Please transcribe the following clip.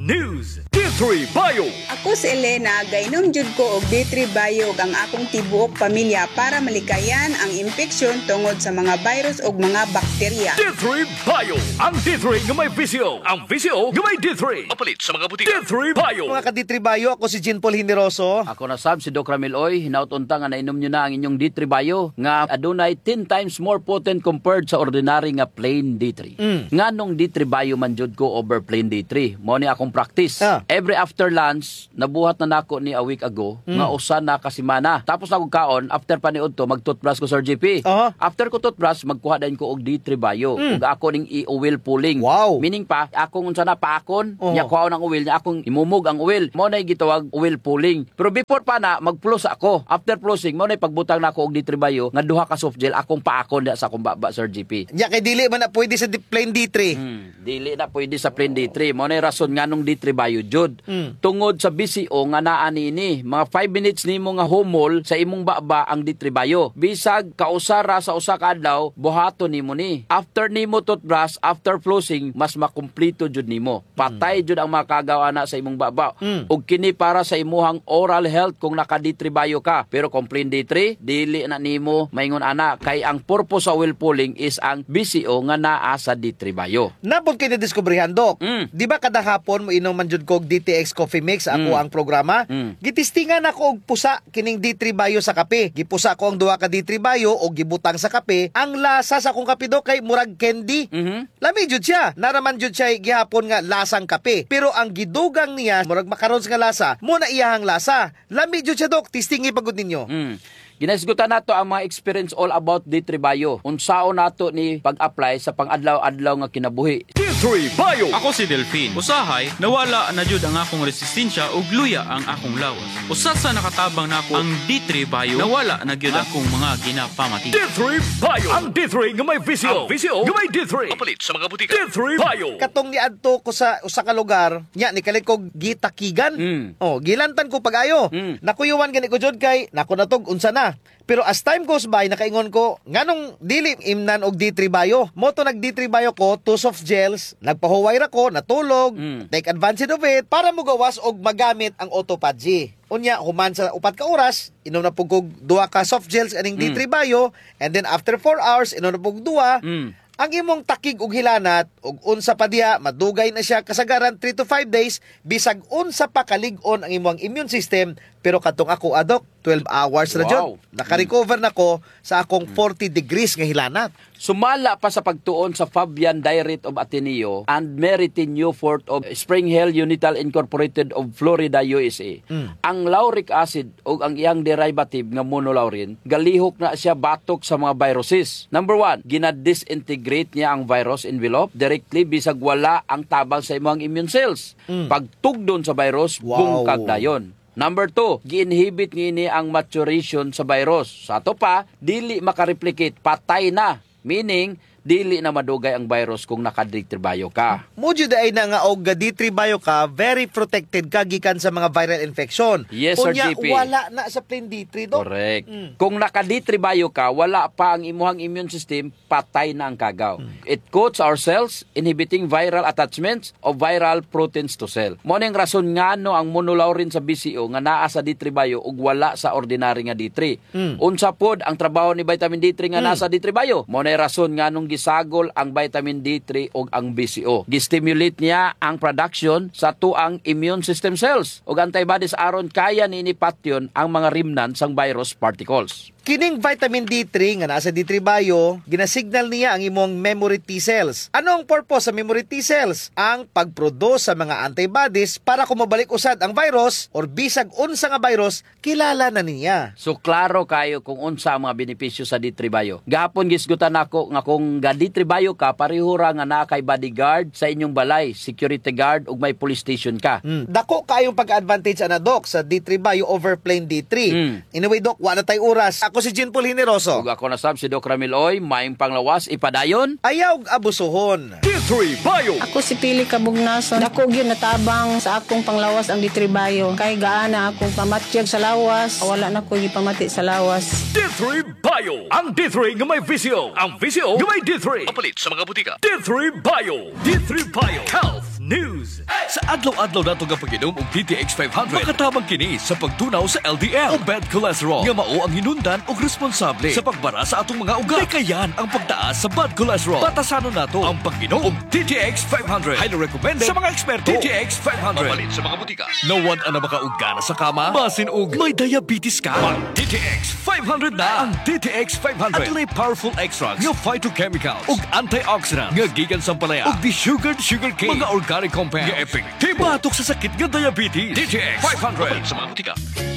News. D3 Bio. Ako si Elena, gainom jud ko og D3 Bio ang akong tibuok pamilya para malikayan ang impeksyon tungod sa mga virus ug mga bakterya. D3 Bio. Ang D3 nga may VCO. Ang VCO nga may D3. Mapalit sa mga butika. D3 Bio. Mga ka-D3 Bio, ako si Jean Paul Generoso. Ako na si Doc Ramil Oy, hinautunta nga nainom nyo na ang inyong D3 Bio nga adunay 10 times more potent compared sa ordinary nga plain D3. Nga nung D3 Bio man jud ko over plain D3. Mao ni akong practice. Every after lunch, nabuhat na nako ni a week ago nga usa na ka semana. Tapos ako kaon, after paniud to, mag-toothbrush ko Sir GP. After ko toothbrush, magkuha din ko og D3 Bio. Ug ako ning i-oil pulling. Wow. Meaning pa, akong unsa na paakon, nya kuha ng oil, nya akong imumog ang oil. Mao na gitawag oil pulling. Pero before pa na, mag-plus ako. After plusing, mao na pagbutang nako og D3 Bio nga duha ka soft gel akong paakon sa akong baba Sir GP. Nya kay dili man na pwede sa plain D3. Dili na pwede sa plain D3. Mao na rason nga nung D3 Bio jud. Tungod sa BCO nga naa nini, mga 5 minutes nimo nga humol sa imong baba ang D3 Bio. Bisag kausara sa usa ka adlaw, buhaton nimo ni. After nimo toothbrush, after flossing, mas makumpleto jud nimo. Patay jud ang makagawa na sa imong baba. Ug kini para sa imuhang oral health kung naka D3 Bio ka. Pero kung plain D3, dili na nimo maingon ana kay ang purpose sa oil pulling is ang BCO nga naa sa D3 Bio. Napod kay na-discoveryhan, Dok. Di ba kada hapon mo inom man jud kog DTX Coffee Mix ako ang programa? Gitistingan ako og pusa kining D3 Bio sa kape. Gipusa ko ang duha ka D3 Bio og gibutang sa kape. Ang lasa sa akong kape, Dok, kay murag candy. Lami jud siya. Naraman jud siya gihapon nga lasang kape. Pero ang gidugang niya murag macarons nga lasa, mo na iyahang lasa. Lami jud siya, Dok. Tistingi pagud ninyo. Ginasgutan nato ang mga experience all about D3 Bio. Unsaon nato ni pag-apply sa pang-adlaw-adlaw nga kinabuhi. D3 Bio. Ako si Delphine. Usahay, nawala na jud ang akong resistensya ug luya ang akong lawas. Usa sa nakatabang nako ang D3 Bio, nawala na gyud akong mga ginapamati. D3 Bio. Ang D3 nga may VCO. Ang VCO nga may D3. Mapalit sa mga butika. D3 Bio. Katong niadto ko sa usa ka lugar, nya ni kalit kog gitakigan. Gilantan ko pag-ayo. Nakuyuwan gani ko jud kay nako natog unsa na. Pero as time goes by, nakaingon ko, nganong dili imnan og D3 Bio. Moto nag D3 Bio ko, 2 soft gels, nagpahuway ra ko, natulog, take advantage of it, para mo gawas og magamit ang autophagy. Unya, human sa 4 ka oras, inom na po kog 2 ka soft gels aning D3 Bio, and then after 4 hours, inom na po kog 2, ang imong takig ug hilanat ug unsa pa diha madugay na siya kasagaran 3 to 5 days bisag unsa pa kalig-on ang imong immune system. Pero katong ako, Adok, 12 hours na jud. Naka-recover na ko sa akong 40 degrees nga hilanat. Sumala pa sa pagtuon sa Fabian Diet of Ateneo and Meritin Newfort of Spring Hill Unital Incorporated of Florida, USA. Ang lauric acid o ang iyang derivative nga monolaurin, galihok na siya batok sa mga viruses. Number 1, ginadisintegrate niya ang virus envelope directly bisag wala ang tabang sa imong immune cells. Pagtugdon sa virus, bungkag dayon. Number 2, gi-inhibit ngini ang maturation sa virus. Sa ato pa, dili makareplicate, patay na. Meaning, dili na madugay ang virus kung naka-D3 Bio ka. Mudyo ay na nga og D3 Bio ka, very protected ka gikan sa mga viral infection. Yes, Sir Unya, GP. wala na sa plain D3, Dok. Correct. Kung naka-D3 Bio ka, wala pa ang imuhang immune system, patay na ang kagaw. It coats our cells, inhibiting viral attachments of viral proteins to cell. Mo ning rason nga no ang monolaurin sa BCO nga naa sa D3 Bio ug wala sa ordinary nga D3. Unsa pod ang trabaho ni vitamin D3 nga nasa D3 Bio? Mo ning rason nga nung gisagol ang vitamin D3 ug ang BCO. Gistimulate niya ang production sa tuang immune system cells ug antibodies aron kaya ni patyon ang mga remnants sang virus particles. Kining vitamin D3 nga nasa D3 Bio, ginasignal niya ang imong memory T cells. Ano ang purpose sa memory T cells? Ang pagproduce sa mga antibodies para kumabalik usad ang virus or bisag unsa nga virus, kilala na niya. So klaro kayo kung unsa ang mga benepisyo sa D3 Bio. Gahapon gisgutan nako nga kung ga D3 Bio ka, pareho ra nga naa kay bodyguard sa inyong balay, security guard ug may police station ka. Dako kayong pag-advantage ana, Dok, sa D3 Bio over plain D3. Anyway, Dok, wala tay oras. Ako si Jean Paul Generoso. Ug ako na si Doc Ramil Oy, maayong panglawas ipadayon. Ayaw abusuhon. D3 Bio. Ako si Pili Kabugnason. Dako gyud natabang sa akong panglawas ang D3 Bio. Kay gaana akong pamatyag sa lawas. Wala na ko gipamati sa lawas. D3 Bio. Ang D3 nga may VCO. Ang VCO nga may D3. Mapalit sa mga butika. D3 Bio. D3 Bio. Health News. Sa adlaw-adlaw nato nga pag-inom og DTX 500, makatabang kini sa pagtunaw sa LDL o bad cholesterol nga mao ang hinundan og responsable sa pagbara sa atong mga ugat. Kayan ang pagtaas sa bad cholesterol. Batasanon nato ang pag-inom og DTX 500. Highly recommended sa mga eksperto. DTX 500. Mapalit sa mga butika. Nawan ang makaugana sa kama, basin og may diabetes ka. Ang DTX 500 na. Ang DTX 500 adunay powerful extracts nga phytochemicals ug antioxidants nga gikan sa palaya ug desugared sugarcane, mga organic compounds nga epektibo batok sa sakit nga diabetes. DTX 500 sa mga butika.